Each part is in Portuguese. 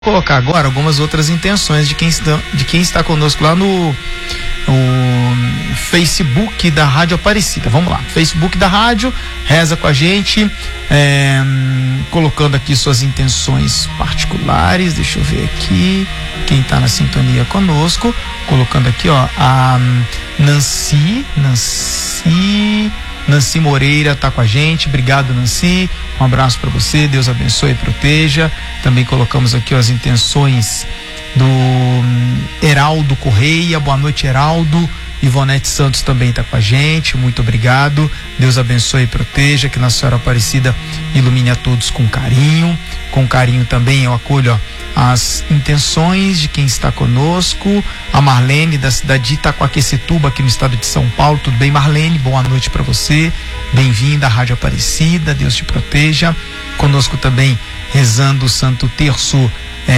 Colocar agora algumas outras intenções de quem está conosco lá no Facebook da Rádio Aparecida. Vamos lá, Facebook da rádio, reza com a gente, colocando aqui suas intenções particulares. Deixa eu ver aqui quem está na sintonia conosco, colocando aqui, ó, a Nancy Moreira tá com a gente. Obrigado, Nancy, um abraço para você, Deus abençoe e proteja. Também colocamos aqui, ó, as intenções do Heraldo Correia. Boa noite, Heraldo. Ivonete Santos também está com a gente, muito obrigado, Deus abençoe e proteja, que Nossa Senhora Aparecida ilumine a todos com carinho também. Eu acolho, ó, as intenções de quem está conosco. A Marlene da cidade de Itaquaquecetuba, aqui no estado de São Paulo. Tudo bem, Marlene? Boa noite para você, bem-vinda à Rádio Aparecida, Deus te proteja. Conosco também, rezando o Santo Terço,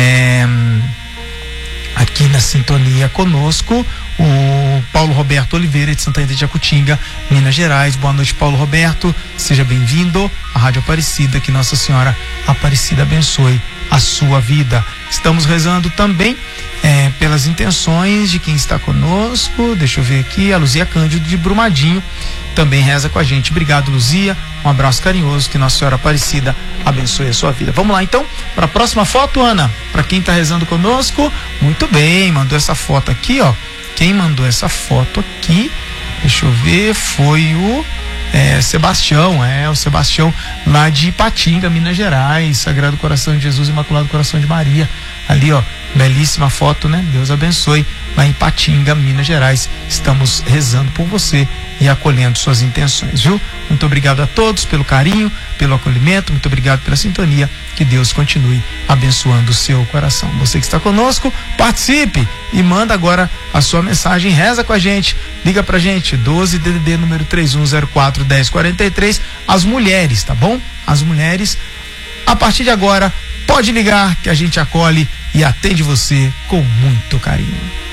aqui na sintonia conosco, o Paulo Roberto Oliveira, de Santa Rita de Jacutinga, Minas Gerais. Boa noite, Paulo Roberto, seja bem-vindo à Rádio Aparecida, que Nossa Senhora Aparecida abençoe a sua vida. Estamos rezando também pelas intenções de quem está conosco. Deixa eu ver aqui, a Luzia Cândido de Brumadinho também reza com a gente. Obrigado, Luzia, um abraço carinhoso, que Nossa Senhora Aparecida abençoe a sua vida. Vamos lá então para a próxima foto, Ana, para quem está rezando conosco. Muito bem, mandou essa foto aqui, ó. Quem mandou essa foto aqui, deixa eu ver, foi o Sebastião, o Sebastião lá de Ipatinga, Minas Gerais. Sagrado Coração de Jesus, Imaculado Coração de Maria, ali, ó, belíssima foto, né? Deus abençoe, lá em Ipatinga, Minas Gerais. Estamos rezando por você e acolhendo suas intenções, viu? Muito obrigado a todos pelo carinho, pelo acolhimento, muito obrigado pela sintonia. Que Deus continue abençoando o seu coração. Você que está conosco, participe e manda agora a sua mensagem, reza com a gente, liga pra gente, 12 DDD número 3104 1043, as mulheres, tá bom? As mulheres, a partir de agora, pode ligar que a gente acolhe e atende você com muito carinho.